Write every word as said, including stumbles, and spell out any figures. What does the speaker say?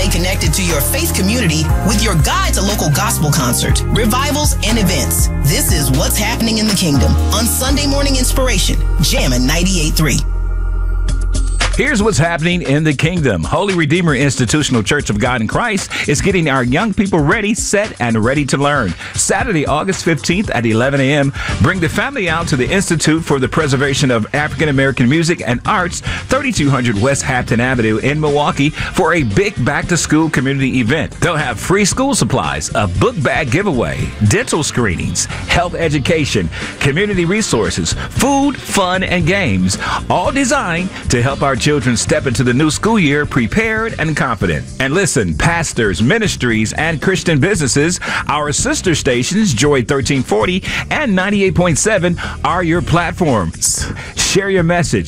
Stay connected to your faith community with your guide to local gospel concert, revivals, and events. This is What's Happening in the Kingdom on Sunday Morning Inspiration, Jammin' ninety-eight point three. Here's what's happening in the kingdom. Holy Redeemer Institutional Church of God in Christ is getting our young people ready, set, and ready to learn. Saturday, August fifteenth at eleven a.m., bring the family out to the Institute for the Preservation of African American Music and Arts, thirty-two hundred West Hampton Avenue in Milwaukee, for a big back-to-school community event. They'll have free school supplies, a book bag giveaway, dental screenings, health education, community resources, food, fun, and games, all designed to help our children step into the new school year prepared and confident. And listen, pastors, ministries, and Christian businesses, our sister stations, Joy thirteen forty and ninety-eight point seven, are your platforms. Share your message.